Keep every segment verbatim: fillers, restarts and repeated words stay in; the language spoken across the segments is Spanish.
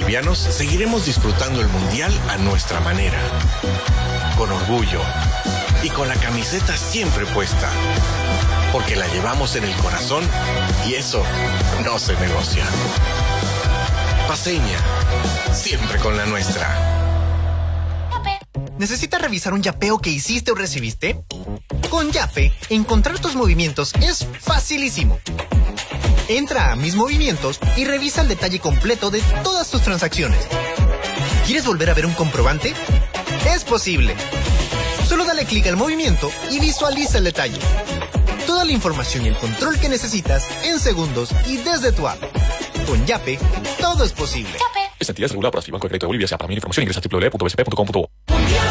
bolivianos seguiremos disfrutando el Mundial a nuestra manera. Con orgullo y con la camiseta siempre puesta. Porque la llevamos en el corazón y eso no se negocia. Paceña, siempre con la nuestra. ¿Necesitas revisar un yapeo que hiciste o recibiste? Con Yape, encontrar tus movimientos es facilísimo. Entra a Mis Movimientos y revisa el detalle completo de todas tus transacciones. ¿Quieres volver a ver un comprobante? Es posible. Solo dale clic al movimiento y visualiza el detalle. Toda la información y el control que necesitas en segundos y desde tu app. Con Yape, todo es posible. Yape. Esta entidad es regulada por el Banco de Crédito de Bolivia. Para mayor información ingresa a doble u doble u doble u punto b c p punto com punto b o.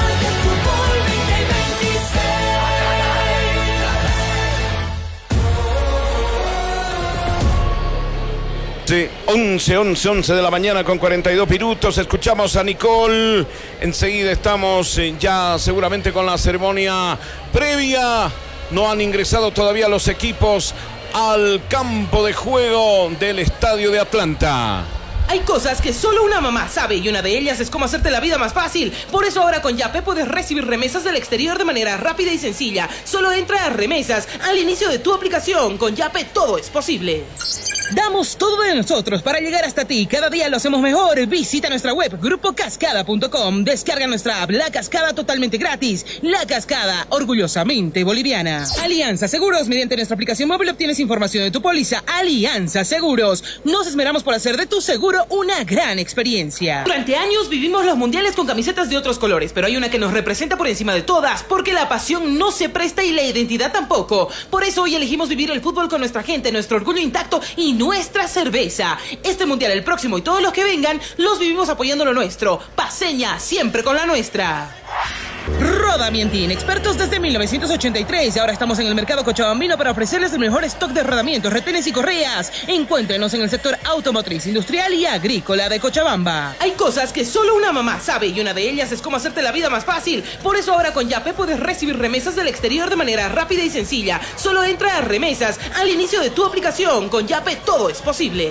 Sí, once, once, once de la mañana con cuarenta y dos minutos. Escuchamos a Nicole. Enseguida estamos ya seguramente con la ceremonia previa. No han ingresado todavía los equipos al campo de juego del Estadio de Atlanta. Hay cosas que solo una mamá sabe y una de ellas es cómo hacerte la vida más fácil. Por eso ahora con Yape puedes recibir remesas del exterior de manera rápida y sencilla. Solo entra a Remesas al inicio de tu aplicación. Con Yape todo es posible. Damos todo de nosotros para llegar hasta ti. Cada día lo hacemos mejor. Visita nuestra web grupo cascada punto com. Descarga nuestra app La Cascada totalmente gratis. La Cascada, orgullosamente boliviana. Alianza Seguros. Mediante nuestra aplicación móvil obtienes información de tu póliza. Alianza Seguros. Nos esmeramos por hacer de tu seguro una gran experiencia. Durante años vivimos los mundiales con camisetas de otros colores, pero hay una que nos representa por encima de todas, porque la pasión no se presta y la identidad tampoco. Por eso hoy elegimos vivir el fútbol con nuestra gente, nuestro orgullo intacto y nuestra cerveza. Este mundial, el próximo y todos los que vengan, los vivimos apoyando lo nuestro. Paceña, siempre con la nuestra. Rodamientín, expertos desde mil novecientos ochenta y tres. Ahora estamos en el mercado cochabambino para ofrecerles el mejor stock de rodamientos, retenes y correas. Encuéntrenos en el sector automotriz, industrial y agrícola de Cochabamba. Hay cosas que solo una mamá sabe y una de ellas es cómo hacerte la vida más fácil. Por eso ahora con Yape puedes recibir remesas del exterior de manera rápida y sencilla. Solo entra a Remesas al inicio de tu aplicación. Con Yape todo es posible.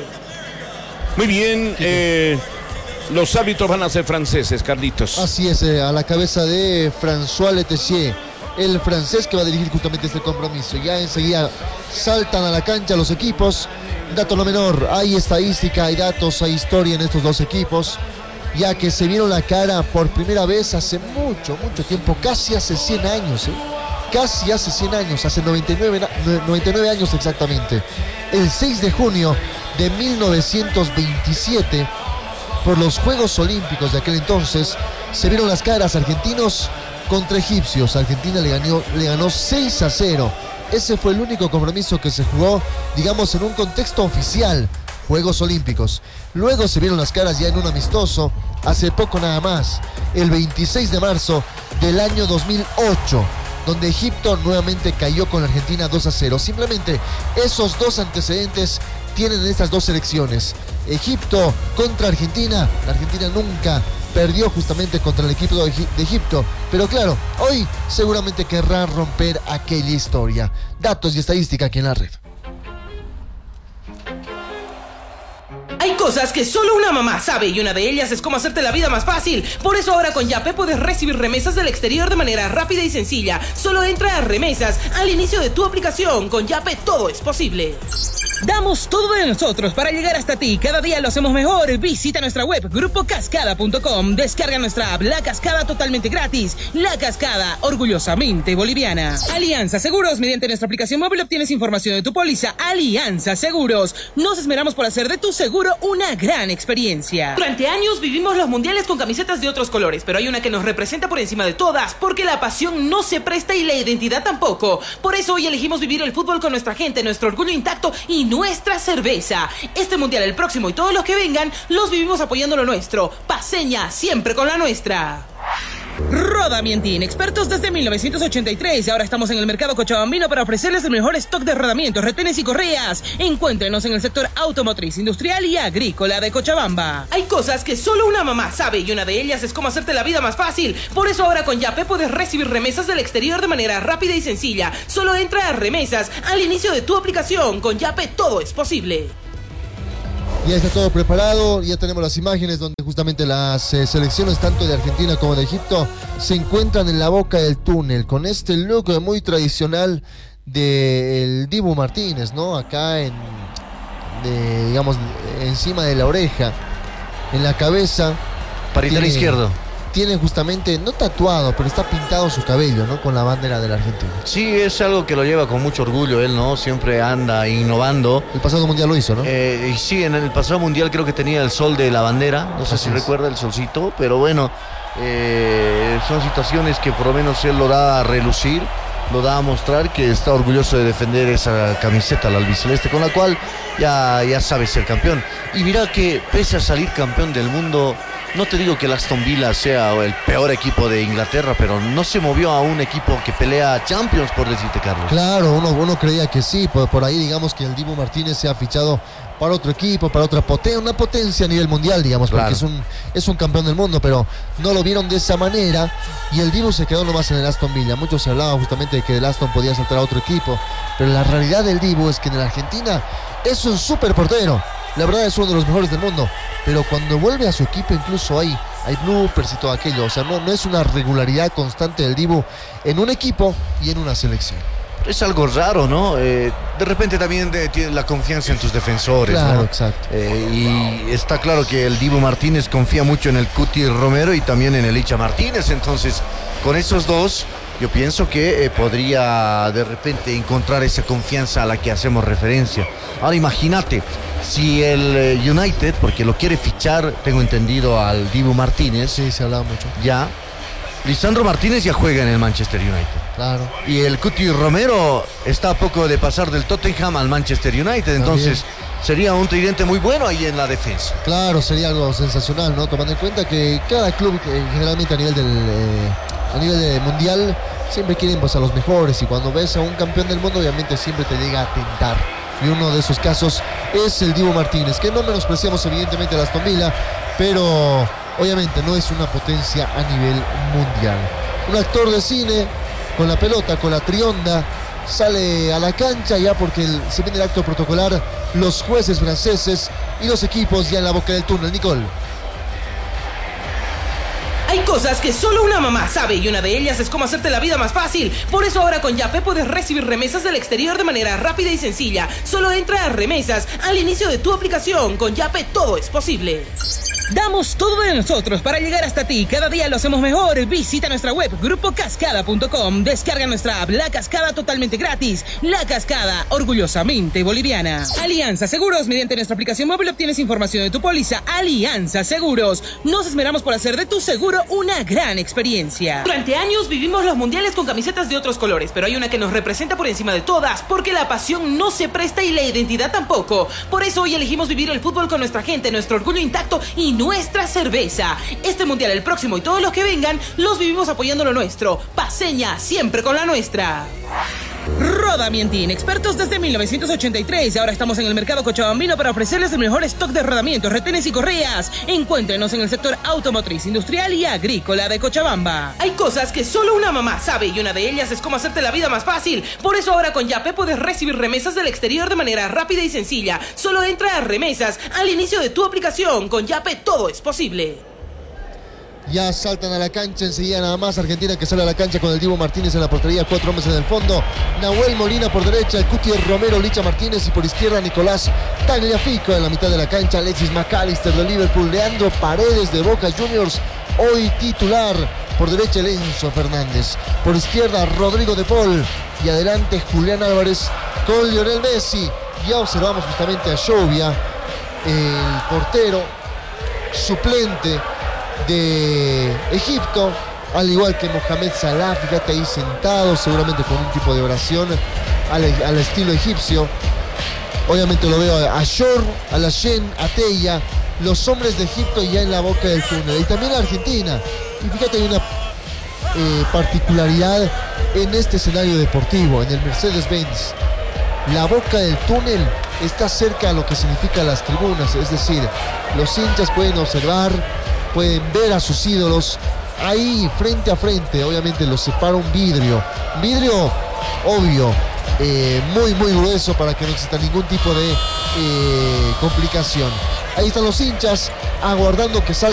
Muy bien, eh... los árbitros van a ser franceses, Carlitos. Así es, eh, a la cabeza de François Letessier, el francés que va a dirigir justamente este compromiso. Ya enseguida saltan a la cancha los equipos. Dato no menor, hay estadística, hay datos, hay historia en estos dos equipos, ya que se vieron la cara por primera vez hace mucho, mucho tiempo, casi hace cien años, ¿eh? Casi hace cien años, hace noventa y nueve, noventa y nueve años exactamente. El seis de junio de mil novecientos veintisiete, por los Juegos Olímpicos de aquel entonces, se vieron las caras argentinos contra egipcios. Argentina le ganó, le ganó seis a cero. Ese fue el único compromiso que se jugó, digamos, en un contexto oficial, Juegos Olímpicos. Luego se vieron las caras ya en un amistoso, hace poco nada más, el veintiséis de marzo del año dos mil ocho, donde Egipto nuevamente cayó con Argentina dos a cero. Simplemente esos dos antecedentes tienen estas dos selecciones. Egipto contra Argentina. La Argentina nunca perdió justamente contra el equipo de Egipto. Pero claro, hoy seguramente querrán romper aquella historia. Datos y estadística aquí en la red. Hay cosas que solo una mamá sabe y una de ellas es cómo hacerte la vida más fácil. Por eso ahora con Yape puedes recibir remesas del exterior de manera rápida y sencilla. Solo entra a Remesas al inicio de tu aplicación. Con Yape todo es posible. Damos todo de nosotros para llegar hasta ti. Cada día lo hacemos mejor. Visita nuestra web grupo cascada punto com. Descarga nuestra app La Cascada totalmente gratis. La Cascada, orgullosamente boliviana. Alianza Seguros. Mediante nuestra aplicación móvil obtienes información de tu póliza. Alianza Seguros. Nos esmeramos por hacer de tu seguro una gran experiencia. Durante años vivimos los mundiales con camisetas de otros colores, pero hay una que nos representa por encima de todas, porque la pasión no se presta y la identidad tampoco. Por eso hoy elegimos vivir el fútbol con nuestra gente, nuestro orgullo intacto y nuestra cerveza. Este mundial, el próximo y todos los que vengan, los vivimos apoyando lo nuestro. Paceña, siempre con la nuestra. Rodamientín, expertos desde mil novecientos ochenta y tres. Ahora estamos en el mercado cochabambino para ofrecerles el mejor stock de rodamientos, retenes y correas. Encuéntrenos en el sector automotriz, industrial y agrícola de Cochabamba. Hay cosas que solo una mamá sabe y una de ellas es cómo hacerte la vida más fácil. Por eso ahora con Yape puedes recibir remesas del exterior de manera rápida y sencilla. Solo entra a Remesas al inicio de tu aplicación. Con Yape todo es posible. Ya está todo preparado, ya tenemos las imágenes donde justamente las eh, selecciones tanto de Argentina como de Egipto se encuentran en la boca del túnel con este look muy tradicional del Dibu Martínez, ¿no? Acá en, de, digamos, encima de la oreja, en la cabeza. Parital izquierdo. Tiene justamente, no tatuado, pero está pintado su cabello, ¿no? Con la bandera de la Argentina. Sí, es algo que lo lleva con mucho orgullo él, ¿no? Siempre anda innovando. El pasado mundial lo hizo, ¿no? Eh, y sí, en el pasado mundial creo que tenía el sol de la bandera. No sé Así si es. recuerda el solcito, pero bueno, eh, son situaciones que por lo menos él lo da a relucir, lo da a mostrar que está orgulloso de defender esa camiseta, la albiceleste, con la cual ya, ya sabe ser campeón. Y mira que pese a salir campeón del mundo, no te digo que el Aston Villa sea el peor equipo de Inglaterra, pero no se movió a un equipo que pelea Champions, por decirte, Carlos. Claro, uno, uno creía que sí, por, por ahí digamos que el Dibu Martínez se ha fichado para otro equipo, para otra potencia, una potencia a nivel mundial, digamos, Claro. porque es un, es un campeón del mundo, pero no lo vieron de esa manera y el Dibu se quedó nomás en el Aston Villa. Muchos se hablaban justamente de que el Aston podía saltar a otro equipo, pero la realidad del Dibu es que en la Argentina es un súper portero. La verdad es uno de los mejores del mundo, pero cuando vuelve a su equipo incluso hay, hay bloopers y todo aquello. O sea, no, no es una regularidad constante del Dibu en un equipo y en una selección. Es algo raro, ¿no? Eh, de repente también de- tienes la confianza en tus defensores, Claro, ¿no? exacto. Eh, y está claro que el Dibu Martínez confía mucho en el Cuti Romero y también en el Licha Martínez. Entonces, con esos dos, yo pienso que eh, podría de repente encontrar esa confianza a la que hacemos referencia. Ahora imagínate, si el eh, United, porque lo quiere fichar, tengo entendido, al Dibu Martínez, Sí, se hablaba mucho. ya, Lisandro Martínez ya juega en el Manchester United. Claro. Y el Cuti Romero está a poco de pasar del Tottenham al Manchester United, entonces sería un tridente muy bueno ahí en la defensa. Claro, sería algo sensacional, ¿no? Tomando en cuenta que cada club, eh, generalmente a nivel del eh, a nivel de mundial, siempre quieren pues a los mejores y cuando ves a un campeón del mundo, obviamente siempre te llega a tentar. Y uno de esos casos es el Dibu Martínez, que no menospreciamos evidentemente a Aston Villa, pero obviamente no es una potencia a nivel mundial. Un actor de cine con la pelota, con la trionda, sale a la cancha ya porque el- se viene el acto protocolar, los jueces franceses y los equipos ya en la boca del túnel. Nicole. Hay cosas que solo una mamá sabe y una de ellas es cómo hacerte la vida más fácil. Por eso ahora con Yape puedes recibir remesas del exterior de manera rápida y sencilla. Solo entra a remesas al inicio de tu aplicación. Con Yape todo es posible. Damos todo de nosotros para llegar hasta ti. Cada día lo hacemos mejor. Visita nuestra web grupo cascada punto com. Descarga nuestra app La Cascada totalmente gratis. La Cascada, orgullosamente boliviana. Alianza Seguros. Mediante nuestra aplicación móvil obtienes información de tu póliza. Alianza Seguros. Nos esmeramos por hacer de tu seguro una gran experiencia. Durante años vivimos los mundiales con camisetas de otros colores, pero hay una que nos representa por encima de todas, porque la pasión no se presta y la identidad tampoco. Por eso hoy elegimos vivir el fútbol con nuestra gente, nuestro orgullo intacto y nuestra cerveza. Este mundial, el próximo y todos los que vengan, los vivimos apoyando lo nuestro. Paseña, siempre con la nuestra. Rodamientín, expertos desde mil novecientos ochenta y tres. Ahora estamos en el mercado cochabambino para ofrecerles el mejor stock de rodamientos, retenes y correas. Encuéntrenos en el sector automotriz, industrial y agrícola de Cochabamba. Hay cosas que solo una mamá sabe y una de ellas es cómo hacerte la vida más fácil. Por eso ahora con Yape puedes recibir remesas del exterior de manera rápida y sencilla. Solo entra a remesas al inicio de tu aplicación. Con Yape todo es posible. Ya saltan a la cancha enseguida nada más. Argentina que sale a la cancha con el Dibu Martínez en la portería, cuatro hombres en el fondo. Nahuel Molina por derecha, el Cuti Romero, Licha Martínez y por izquierda Nicolás Tagliafico en la mitad de la cancha. Alexis McAllister de Liverpool, Leandro Paredes de Boca Juniors, hoy titular. Por derecha el Enzo Fernández, por izquierda Rodrigo de Paul y adelante Julián Álvarez con Lionel Messi. Ya observamos justamente a Xhobia, el portero suplente de Egipto, al igual que Mohamed Salah, fíjate ahí sentado, seguramente con un tipo de oración al, al estilo egipcio. Obviamente lo veo a Shor, a Lashen, a Teya, los hombres de Egipto ya en la boca del túnel. Y también a Argentina. Y fíjate, hay una eh, particularidad en este escenario deportivo, en el Mercedes-Benz. La boca del túnel está cerca a lo que significan las tribunas, es decir, los hinchas pueden observar, pueden ver a sus ídolos ahí frente a frente. Obviamente los separa un vidrio, un vidrio obvio, eh, muy muy grueso para que no exista ningún tipo de eh, complicación. Ahí están los hinchas aguardando que salga